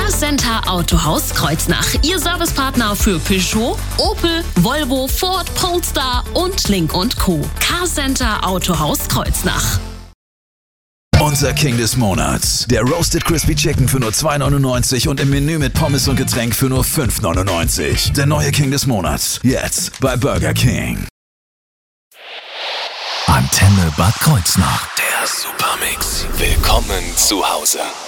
Center Autohaus Kreuznach. Ihr Servicepartner für Peugeot, Opel, Volvo, Ford, Polestar und Link & Co. Center Autohaus Kreuznach. Unser King des Monats. Der Roasted Crispy Chicken für nur 2,99 und im Menü mit Pommes und Getränk für nur 5,99. Der neue King des Monats. Jetzt bei Burger King. Antenne Bad Kreuznach. Der Supermix. Willkommen zu Hause.